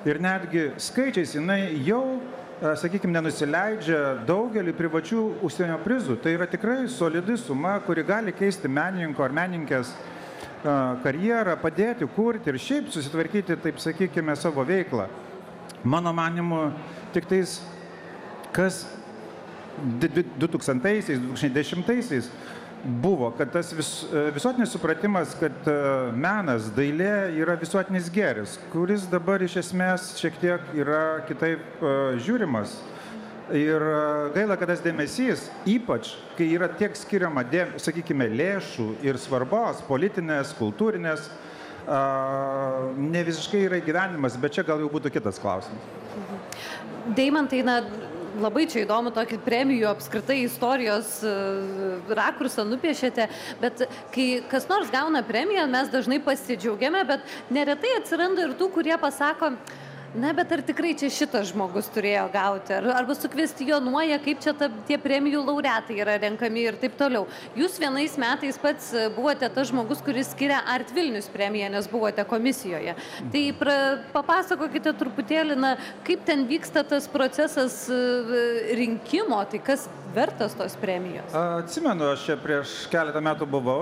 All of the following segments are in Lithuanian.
Ir netgi skaičiais jinai jau, sakykime, nenusileidžia daugelį privačių užsienio prizų. Tai yra tikrai solidi suma, kuri gali keisti menininko ar menininkės karjerą, padėti, kurti ir šiaip susitvarkyti, taip sakykime, savo veiklą. Mano manimu, tik tais, kas 2000-2010 buvo, kad tas visuotinis supratimas, kad menas, dailė yra visuotinis gėris, kuris dabar iš esmės šiek tiek yra kitaip žiūrimas. Ir gaila, kad tas dėmesys, ypač kai yra tiek skiriama, sakykime, lėšų ir svarbos, politinės, kultūrinės, ne visiškai yra įgyvenimas, bet čia gal jau būtų kitas klausimas. Deimantai, labai čia įdomu tokį premijų apskritai istorijos rakursą nupiešėte, bet kai kas nors gauna premiją, mes dažnai pasidžiaugiame, bet neretai atsiranda ir tų, kurie pasako, bet ar tikrai čia šitas žmogus turėjo gauti, arba sukvestionuoja, kaip čia tie premijų laureatai yra renkami ir taip toliau. Jūs vienais metais pats buvote tas žmogus, kuris skiria Art Vilnius premiją, nes buvote komisijoje. Tai papasakokite truputėlį, kaip ten vyksta tas procesas rinkimo, tai kas vertas tos premijos? Atsimenu, aš čia prieš keletą metų buvau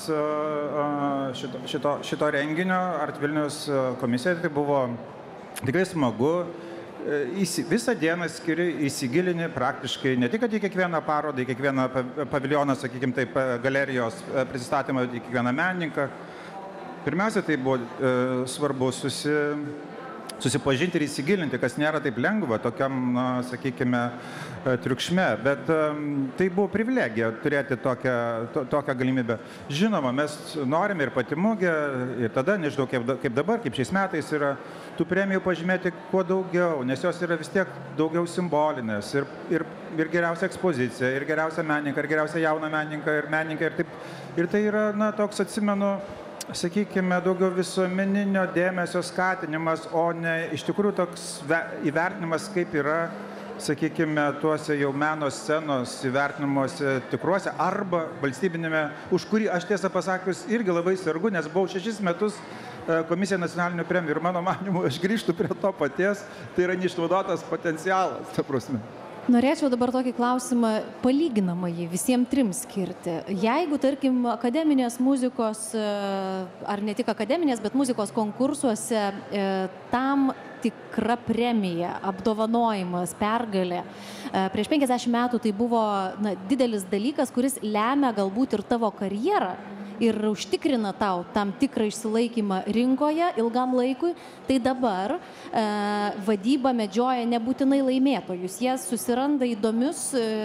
šito renginio Art Vilnius komisijoje, tai buvo tikrai smagu, visą dieną skiri, įsigilini praktiškai ne tik į kiekvieną parodą, į kiekvieną paviljoną, sakykime, taip, galerijos prisistatymą, į kiekvieną menininką. Pirmiausia, tai buvo svarbu susipažinti ir įsigilinti, kas nėra taip lengva tokiam, sakykime, triukšme, bet tai buvo privilegija turėti tokią galimybę. Žinoma, mes norime ir pati mugė, ir tada, nežinau, kaip dabar, kaip šiais metais yra, tų premijų pažymėti kuo daugiau, nes jos yra vis tiek daugiau simbolinės, ir geriausia ekspozicija, ir geriausia menininka, ir geriausia jauna menininka, ir menininkai, ir taip. Ir tai yra, toks, atsimenu, sakykime, daugiau visuomeninio dėmesio skatinimas, o ne iš tikrųjų toks įvertinimas, kaip yra, sakykime, tuose jau meno scenos įvertinimuose tikruose arba valstybinėme, už kurį aš tiesą pasakius irgi labai sergu, nes buvau 6 metus komisija nacionalinių premijų ir mano manimu aš grįžtu prie to paties, tai yra neišnaudotas potencialas, ta prasme. Norėčiau dabar tokį klausimą palyginamąjį visiems trims skirti. Jeigu, tarkim, akademinės muzikos, ar ne tik akademinės, bet muzikos konkursuose tam tikra premija, apdovanojimas, pergalė. Prieš 50 metų tai buvo didelis dalykas, kuris lemia galbūt ir tavo karjerą ir užtikrina tau tam tikrą išsilaikymą rinkoje ilgam laikui, tai dabar vadyba medžioja nebūtinai laimėtojus. Jie susiranda įdomius,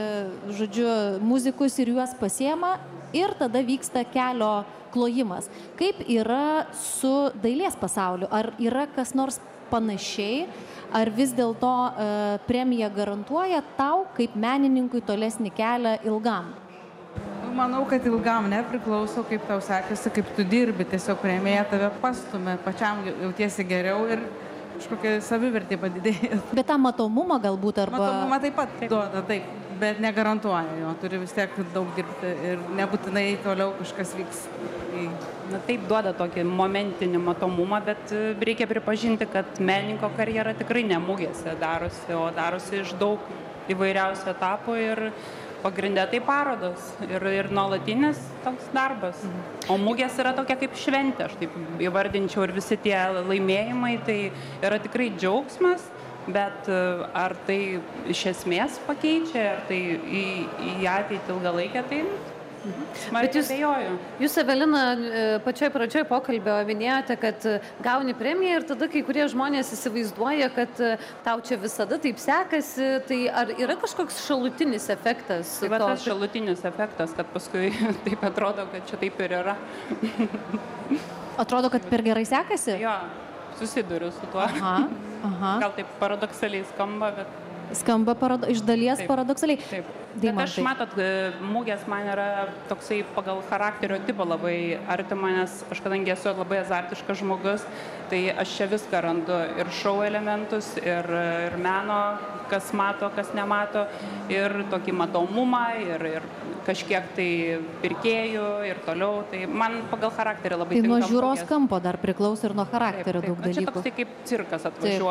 muzikus ir juos pasiema ir tada vyksta kelio klojimas. Kaip yra su dailės pasauliu? Ar yra kas nors panašiai? Ar vis dėlto premija garantuoja tau kaip menininkui tolesnį kelią ilgam? Manau, kad ilgam nepriklauso, kaip tau sekasi, kaip tu dirbi, tiesiog premija tave pastumia, pačiam jautiesi geriau ir kažkokia savivertė padidėja. Bet tą matomumą galbūt arba... Matomumą taip pat duoda, taip, bet negarantuoja jo, turi vis tiek daug dirbti ir nebūtinai toliau kažkas vyks. Taip duoda tokį momentinį matomumą, bet reikia pripažinti, kad menininko karjera tikrai ne mugėse darosi, o darosi iš daug įvairiausių etapų ir pagrindė tai parodos ir nuolatinis toks darbas. O mugės yra tokia kaip šventė, aš taip įvardinčiau, ir visi tie laimėjimai, tai yra tikrai džiaugsmas, bet ar tai iš esmės pakeičia, ar tai į ateitį ilgalaikę, tai Bet jūs, Evelina, pačioj pradžioj pokalbio minėjote, kad gauni premiją ir tada kai kurie žmonės įsivaizduoja, kad tau čia visada taip sekasi, tai ar yra kažkoks šalutinis efektas? Tai va tas šalutinis efektas, kad paskui taip atrodo, kad čia taip ir yra. Atrodo, kad per gerai sekasi? Jo, susiduriu su tuo. Gal taip paradoksaliai skamba, bet... Skamba iš dalies paradoksaliai. Taip. Bet aš, matot, mugės man yra toksai pagal charakterio tipą labai artima, nes aš kadangi esu labai azartiškas žmogus, tai aš čia viską randu ir šou elementus, ir meno, kas mato, kas nemato, ir tokį matomumą, ir kažkiek tai pirkėjų ir toliau. Tai man pagal charakterį labai tinka. Tai nuo žiūros kampo dar priklauso ir nuo charakterio daug dalykų. Čia toks tai kaip cirkas atvažiuoja.